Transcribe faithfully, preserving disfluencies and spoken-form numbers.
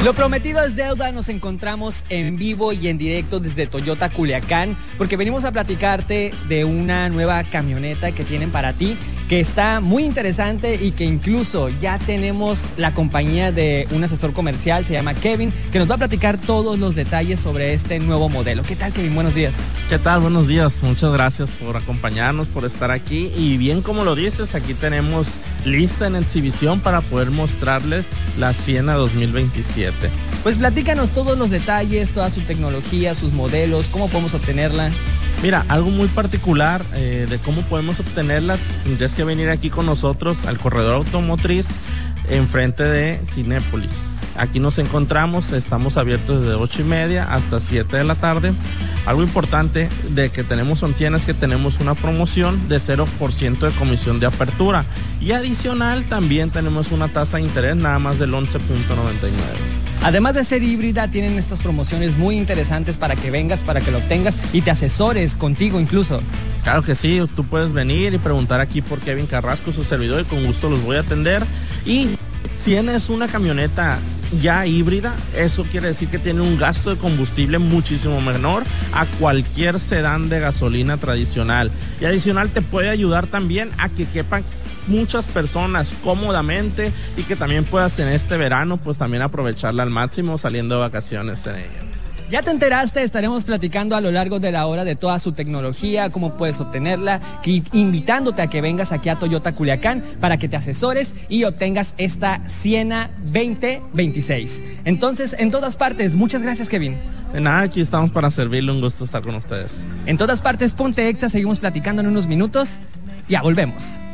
Lo prometido es deuda, nos encontramos en vivo y en directo desde Toyota Culiacán, porque venimos a platicarte de una nueva camioneta que tienen para ti, que está muy interesante y que incluso ya tenemos la compañía de un asesor comercial, se llama Kevin, que nos va a platicar todos los detalles sobre este nuevo modelo. ¿Qué tal, Kevin? Buenos días. ¿Qué tal? Buenos días. Muchas gracias por acompañarnos, por estar aquí. Y bien como lo dices, aquí tenemos lista en exhibición para poder mostrarles la Siena dos mil veintisiete. Pues platícanos todos los detalles, toda su tecnología, sus modelos, cómo podemos obtenerla. Mira, algo muy particular eh, de cómo podemos obtenerla, tendrías que venir aquí con nosotros al corredor automotriz enfrente de Cinépolis. Aquí nos encontramos, estamos abiertos desde ocho y media hasta siete de la tarde. Algo importante de que tenemos son es que tenemos una promoción de cero por ciento de comisión de apertura. Y adicional también tenemos una tasa de interés nada más del once punto noventa y nueve. Además de ser híbrida, tienen estas promociones muy interesantes para que vengas, para que lo obtengas y te asesores contigo incluso. Claro que sí, tú puedes venir y preguntar aquí por Kevin Carrasco, su servidor, y con gusto los voy a atender. Y Siena es una camioneta ya híbrida, eso quiere decir que tiene un gasto de combustible muchísimo menor a cualquier sedán de gasolina tradicional. Y adicional te puede ayudar también a que quepan muchas personas cómodamente y que también puedas en este verano pues también aprovecharla al máximo saliendo de vacaciones en ella. Ya te enteraste, estaremos platicando a lo largo de la hora de toda su tecnología, cómo puedes obtenerla, y invitándote a que vengas aquí a Toyota Culiacán para que te asesores y obtengas esta Siena veinte veintiséis. Entonces, en todas partes, muchas gracias, Kevin. De nada, aquí estamos para servirle, un gusto estar con ustedes. En todas partes, ponte Exa, seguimos platicando en unos minutos, ya volvemos.